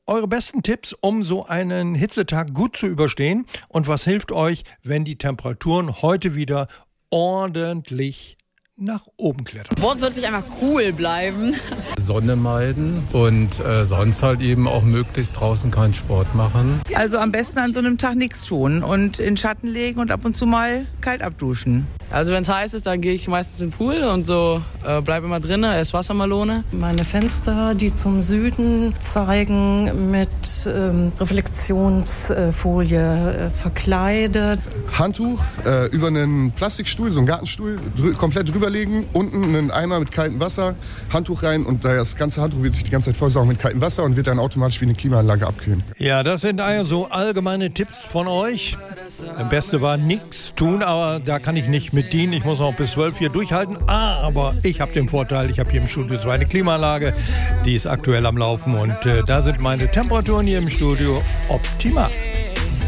eure besten Tipps, um so einen Hitzetag gut zu überstehen? Und was hilft euch, wenn die Temperaturen heute wieder ordentlich nach oben klettern? Wortwörtlich einfach cool bleiben. Sonne meiden und sonst halt eben auch möglichst draußen keinen Sport machen. Also am besten an so einem Tag nichts tun und in Schatten legen und ab und zu mal kalt abduschen. Also wenn es heiß ist, dann gehe ich meistens in den Pool und so bleibe immer drinnen, esse Wassermelone. Meine Fenster, die zum Süden zeigen, mit Reflexionsfolie verkleidet. Handtuch über einen Plastikstuhl, so einen Gartenstuhl, komplett drüberlegen, unten einen Eimer mit kaltem Wasser, Handtuch rein und das ganze Handtuch wird sich die ganze Zeit vollsaugen mit kaltem Wasser und wird dann automatisch wie eine Klimaanlage abkühlen. Ja, das sind also allgemeine Tipps von euch. Das Beste war nichts tun, aber da kann ich nicht mit dienen. Ich muss auch bis 12 hier durchhalten. Aber ich habe den Vorteil, ich habe hier im Studio so eine Klimaanlage, die ist aktuell am Laufen und da sind meine Temperaturen hier im Studio optimal.